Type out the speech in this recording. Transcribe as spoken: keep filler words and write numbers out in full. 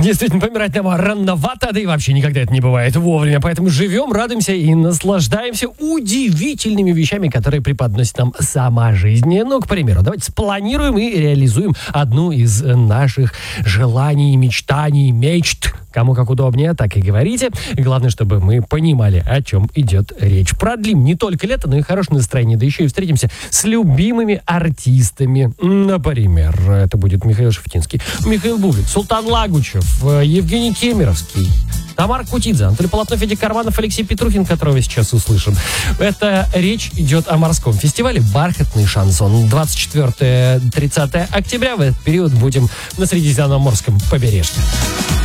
Действительно, помирать нам рановато, да и вообще никогда это не бывает вовремя. Поэтому живем, радуемся и наслаждаемся удивительными вещами, которые преподносит нам сама жизнь. Ну, к примеру, давайте спланируем и реализуем одну из наших желаний, мечтаний, мечт. Кому как удобнее, так и говорите. Главное, чтобы мы понимали, о чем идет речь. Продлим не только лето, но и хорошее настроение. Да еще и встретимся с любимыми артистами. Например, это будет Михаил Шафутинский, Михаил Бублик, Султан Лагучев, Евгений Кемеровский, Тамара Кутидзе, Анатолий Полотнов, Федя Карманов, Алексей Петрухин, которого вы сейчас услышим. Это речь идет о морском фестивале «Бархатный шансон». двадцать четвёртого-тридцатого октября в этот период будем на Средиземноморском побережье.